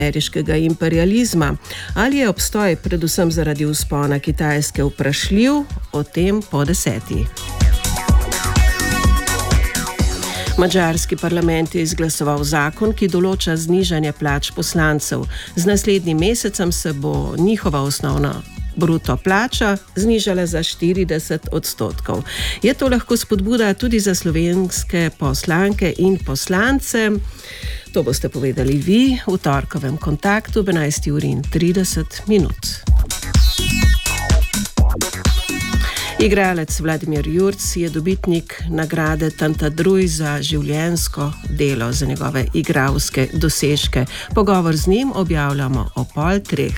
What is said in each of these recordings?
ameriškega imperializma. Ali je obstoj predvsem zaradi vzpona Kitajske vprašljiv? O tem po 10. Madžarski parlament je izglasoval zakon, ki določa znižanje plač poslancev. Z naslednjim mesecem se bo njihova osnovna bruto plača znižala za 40%. Je to lahko spodbuda tudi za slovenske poslanke in poslance? To boste povedali vi v torkovem kontaktu ob 11:30. Igralec Vladimir Jurc je dobitnik nagrade Tantadruj za življenjsko delo, za njegove igralske dosežke. Pogovor z njim objavljamo ob 2:30.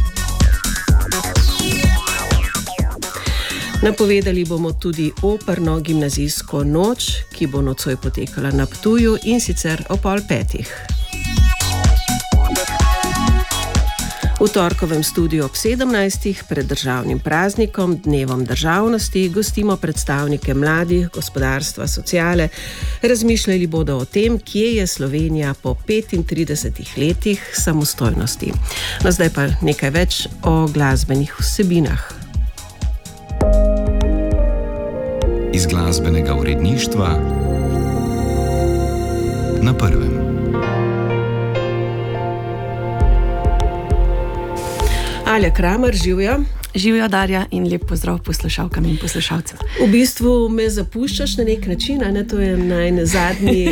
Napovedali bomo tudi operno gimnazijsko noč, ki bo nocoj potekala na Ptuju, in sicer ob 4:30. V torkovem studiu ob 17. pred državnim praznikom, dnevom državnosti, gostimo predstavnike mladih, gospodarstva, sociale. Razmišljali bodo o tem, kje je Slovenija po 35 letih samostojnosti. No, zdaj pa nekaj več o glasbenih vsebinah. Iz glasbenega uredništva na prvem. Alja Kramer, živjo. Živjo, Darja, in lep pozdrav poslušalkam in poslušalcem. V bistvu me zapuščaš na nek način, a ne? To je najn zadnji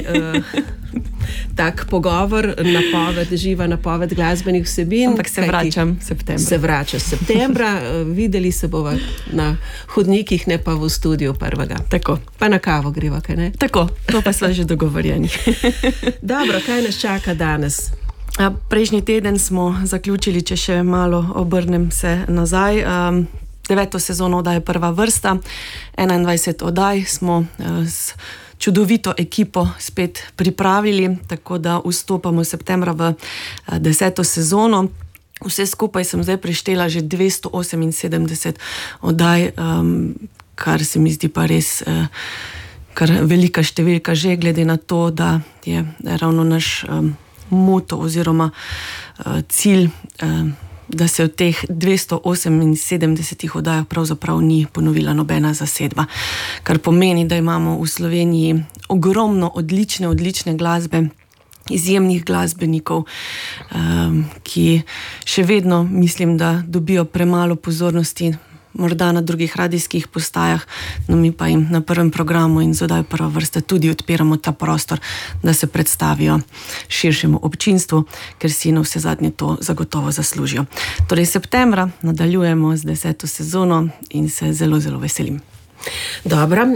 tak pogovor, živa napoved glasbenih vsebin. Ampak se vračam septembra. Se vračaš septembra, videli se bova na hodnikih, ne pa v studiu prvega. Tako. Pa na kavo greva, kaj ne? Tako, to pa sva že dogovorjeni. Dobro, kaj nas čaka danes? Prejšnji teden smo zaključili, če še malo obrnem se nazaj, 9. sezono oddaje Prva vrsta, 21 oddaj smo s čudovito ekipo spet pripravili, tako da vstopamo septembra v 10. sezono. Vse skupaj sem zdaj preštela že 278 oddaj, kar se mi zdi pa res kar velika številka, že glede na to, da je ravno naš moto oziroma cilj, da se v teh 278 oddajah pravzaprav ni ponovila nobena zasedba. Kar pomeni, da imamo v Sloveniji ogromno odlične glasbe, izjemnih glasbenikov, ki še vedno mislim, da dobijo premalo pozornosti, morda na drugih radijskih postajah, no mi pa jim na prvem programu in z oddajo Prva vrsta tudi odpiramo ta prostor, da se predstavijo širšemu občinstvu, ker si na vse zadnje to zagotovo zaslužijo. Torej septembra nadaljujemo z 10. sezono in se zelo veselim. Dobro,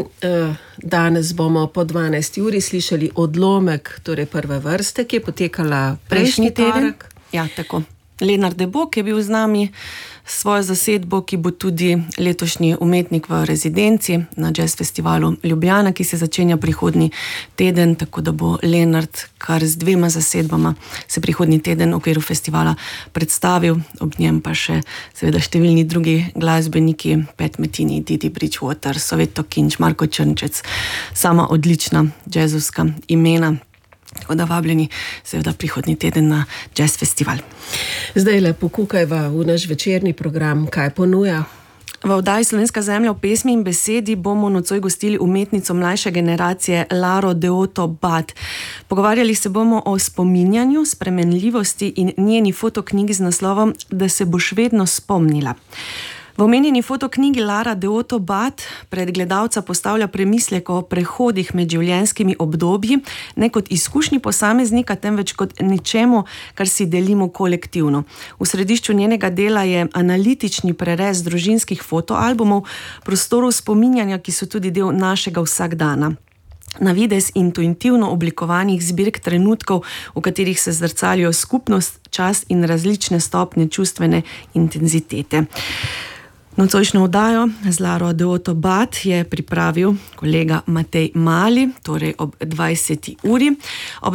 danes bomo po 12. uri slišali odlomek, torej Prve vrste, ki je potekala prejšnji torek. Ja, tako. Lenart de Bock je bil z nami svojo zasedbo, ki bo tudi letošnji umetnik v rezidenci na Jazz Festivalu Ljubljana, ki se začenja prihodnji teden, tako da bo Lenart kar z 2 zasedbama se prihodnji teden v okviru festivala predstavil, ob njem pa še seveda številni drugi glasbeniki, Pat Metheny, Didi Bridgewater, Soveto Kinč, Marko Črnčec, sama odlična jazzovska imena. Tako da vabljeni seveda prihodnji teden na Jazz Festival. Zdaj le pokukajva v naš večerni program, kaj ponuja. V oddaji Slovenska zemlja v pesmi in besedi bomo nocoj gostili umetnico mlajše generacije Laro Deoto Bat. Pogovarjali se bomo o spominjanju, spremenljivosti in njeni fotoknjigi z naslovom Da se boš vedno spomnila. V omenjeni fotoknjigi Lara Deoto Bat pred gledalca postavlja premislek o prehodih med življenjskimi obdobji, ne kot izkušnji posameznika, temveč kot nečemu, kar si delimo kolektivno. V središču njenega dela je analitični prerez družinskih fotoalbumov, prostorov spominjanja, ki so tudi del našega vsakdana. Na videz intuitivno oblikovanih zbirk trenutkov, v katerih se zrcalijo skupnost, čas in različne stopnje čustvene intenzitete. Nocojšnjo oddajo z Laro Deoto Bat je pripravil kolega Matej Mali, torej ob 20. uri. Ob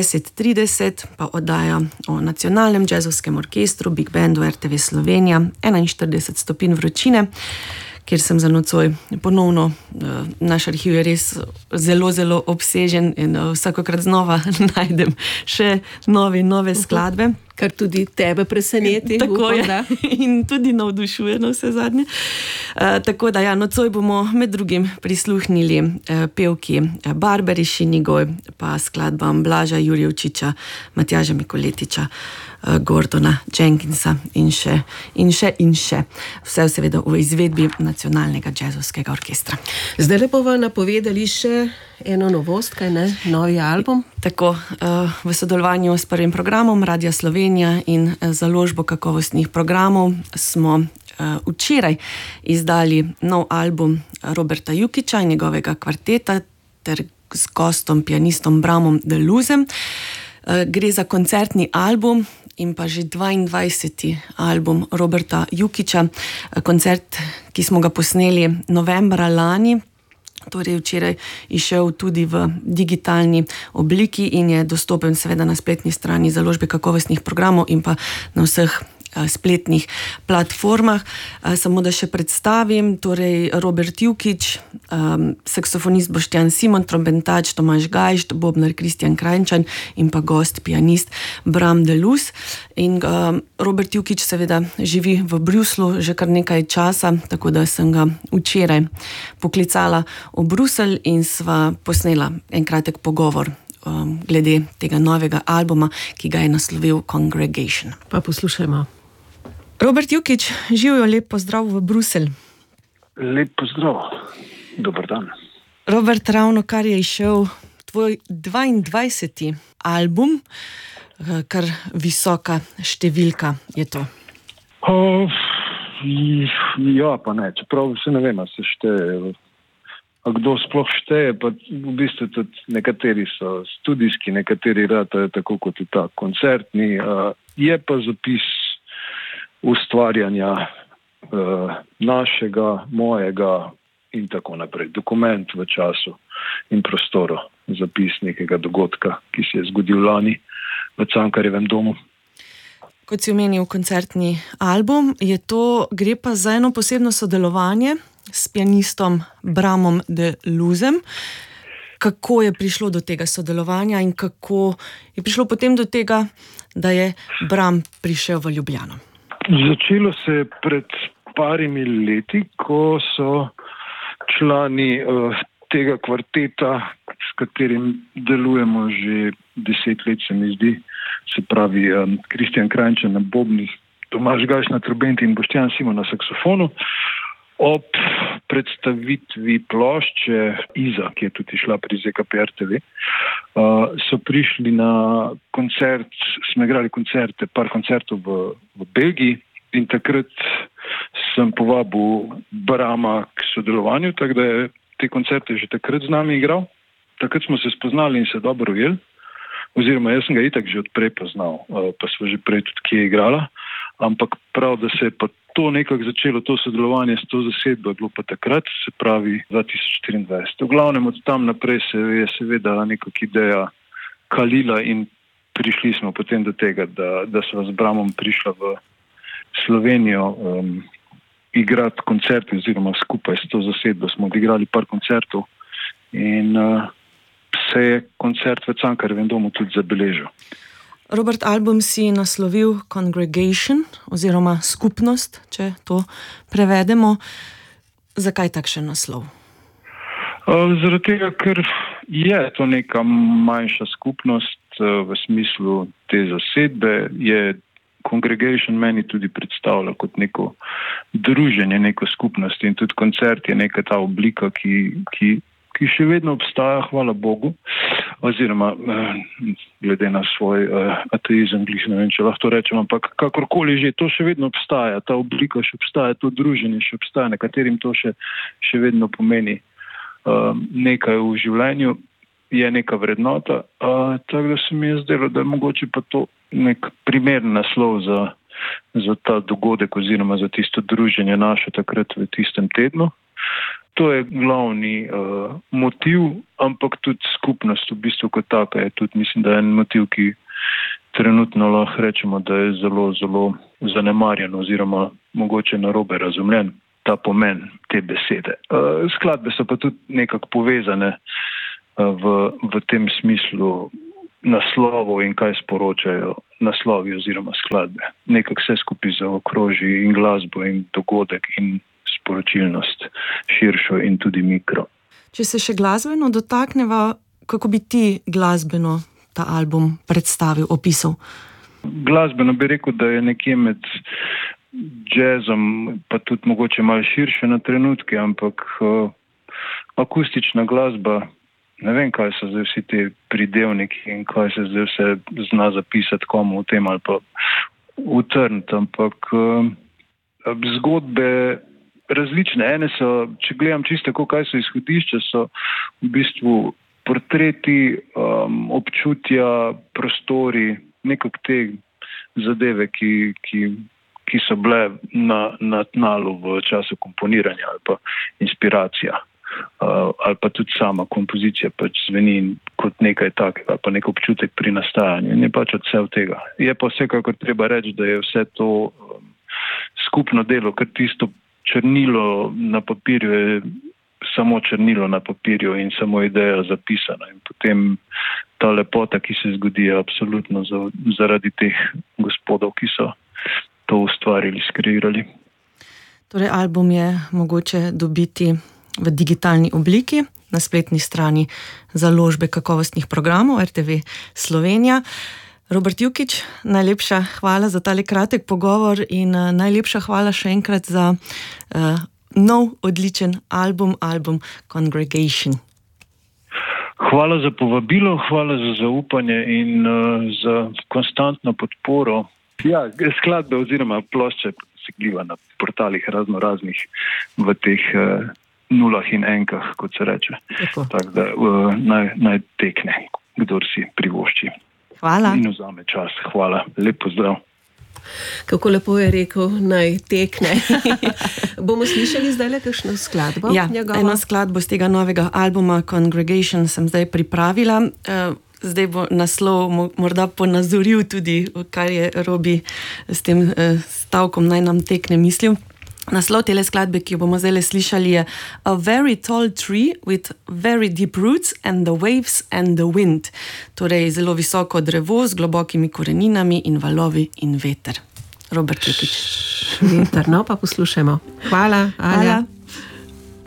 22:30 pa oddaja o nacionalnem jazzovskem orkestru, Big Bandu RTV Slovenija, 41 stopinj vročine, kjer sem za nocoj ponovno, naš arhiv je res zelo obsežen in vsakokrat znova najdem še nove skladbe. Kar tudi tebe preseneti. Tako je. In tudi navdušuje na vse zadnje. Tako da nocoj bomo med drugim prisluhnili pevki Barbari Šinigoj, pa skladbam Blaža Jurjevčiča, Matjaža Mikoletiča, Gordona Jenkinsa in še. Vse seveda v izvedbi Nacionalnega džezovskega orkestra. Zdaj le bomo napovedali še eno novost, kaj ne? Novi album. Tako, v sodelovanju s prvim programom Radia Slovenija in založbo kakovostnih programov smo včeraj izdali nov album Roberta Jukića in njegovega kvarteta ter s gostom, pianistom Bramom de Luzem. Gre za koncertni album in pa že 22. album Roberta Jukića. Koncert, ki smo ga posneli novembra lani, torej včeraj izšel tudi v digitalni obliki in je dostopen seveda na spletni strani založbe kakovostnih programov in pa na vseh spletnih platformah. Samo da še predstavim, torej Robert Jukić, saksofonist Boštjan Simon, trompetač Tomaž Gajšt, bobnar Kristjan Krajnčan in pa gost, pianist Bram de Luz. In Robert Jukić seveda živi v Bruslju že kar nekaj časa, tako da sem ga včeraj poklicala v Bruselj in sva posnela en kratek pogovor glede tega novega albuma, ki ga je naslovil Congregation. Pa poslušajmo. Robert Jukić, živijo, lep pozdrav v Bruselj. Lep pozdrav, dober dan. Robert, ravno kar je izšel tvoj 22. album, kar visoka številka je to. Ja, pa ne, čeprav se ne vem, a se šteje. A kdo sploh šteje, pa v bistvu tudi nekateri so studijski, nekateri ratajo tako kot je ta koncertni. Je pa zapis ustvarjanja našega, mojega in tako naprej. Dokument v času in prostoru, zapis nekega dogodka, ki se je zgodil lani v Cankarjevem domu. Kot si omenil koncertni album, gre pa za eno posebno sodelovanje s pianistom Bramom de Luzem. Kako je prišlo do tega sodelovanja in kako je prišlo potem do tega, da je Bram prišel v Ljubljano? Začelo se je pred parimi leti, ko so člani tega kvarteta, s katerim delujemo že 10 let, se mi zdi, se pravi Kristjan Krajnčan na bobnih, Tomaž Gajšt na trobenti in Boštjan Simon na saksofonu, ob predstavitvi plošče Iza, ki je tudi šla pri ZKP RTV, so prišli na koncert, smo igrali koncerte, par koncertov v Belgiji in takrat sem povabil Brama k sodelovanju, tako da je te koncerte že takrat z nami igral. Takrat smo se spoznali in se dobro ujeli, oziroma jaz sem ga itak že odprej poznal, pa smo že prej tudi kje igrala, ampak prav, da se je pa to nekako začelo, to sodelovanje s to zasedbo je bilo pa takrat, se pravi 2024. V glavnem od tam naprej se je seveda nekako ideja kalila in prišli smo potem do tega, da sva z Bramom prišla v Slovenijo igrati koncerte, oziroma skupaj s to zasedbo smo odigrali par koncertov in se je koncert v Cankarjevem domu tudi zabeležil. Robert, album si naslovil Congregation oziroma skupnost, če to prevedemo. Zakaj takšen naslov? Zaradi tega, ker je to neka manjša skupnost v smislu te zasedbe, je Congregation meni tudi predstavlja kot neko druženje, neko skupnost in tudi koncert je neka ta oblika, ki še vedno obstaja, hvala Bogu, oziroma glede na svoj ateizem, ne vem, če lahko rečem, ampak kakorkoli že, to še vedno obstaja, ta oblika še obstaja, to druženje še obstaja, nekaterim to še vedno pomeni nekaj v življenju, je neka vrednota, tako da se mi je zdelo, da je mogoče pa to nek primeren naslov za ta dogodek oziroma za tisto druženje naše takrat v tistem tednu. To je glavni motiv, ampak tudi skupnost v bistvu kot taka je tudi, mislim, da je en motiv, ki trenutno lahko rečemo, da je zelo, zelo zanemarjen oziroma mogoče narobe razumljen ta pomen te besede. Skladbe so pa tudi nekako povezane v tem smislu naslovov in kaj sporočajo naslovi oziroma skladbe. Nekako vse skupaj zaokroži in glasbo in dogodek in sporočilnost širšo in tudi mikro. Če se še glasbeno dotakneva, kako bi ti glasbeno ta album predstavil, opisal? Glasbeno bi rekel, da je nekje med jazzom, pa tudi mogoče malo širše na trenutke, ampak akustična glasba, ne vem, kaj so zdaj vsi te pridevniki in kaj se zdaj vse zna zapisati komu v tem ali pa utrniti, ampak zgodbe različne. Ene so, če gledam čisto tako, kaj so izhodišča, so v bistvu portreti, občutja, prostori, nekako te zadeve, ki so bile na tnalu v času komponiranja ali pa inspiracija. Ali pa tudi sama kompozicija pač zveni kot nekaj takega, pa nek občutek pri nastajanju. In je pač od vse od tega. Je pa vsekakor treba reči, da je vse to skupno delo, ker tisto črnilo na papirju je samo črnilo na papirju in samo ideja zapisana. In potem ta lepota, ki se zgodi, je absolutno zaradi teh gospodov, ki so to ustvarili, skreirali. Torej, album je mogoče dobiti v digitalni obliki na spletni strani založbe kakovostnih programov RTV Slovenija. Robert Jukić, najlepša hvala za tale kratek pogovor in najlepša hvala še enkrat za nov odličen album Congregation. Hvala za povabilo, hvala za zaupanje in za konstantno podporo. Ja, skladbe oziroma plošče se gliva na portalih raznih v teh nulah in enkah, kot se reče. Tako da naj tekne, kdor si privošči. Hvala. In vzame čas. Hvala. Lep pozdrav. Kako lepo je rekel, naj tekne. Bomo slišali zdaj kakšno skladbo? Ja, eno skladbo z tega novega albuma Congregation sem zdaj pripravila. Zdaj bo naslov morda ponazoril tudi, kar je Robi s tem stavkom naj nam tekne mislil. Naslov tele skladbe, ki jo bomo zdaj slišali, je A very tall tree with very deep roots and the waves and the wind. Torej zelo visoko drevo z globokimi koreninami in valovi in veter. Robert Jukić. Veter, no pa poslušajmo. Hvala, Alja.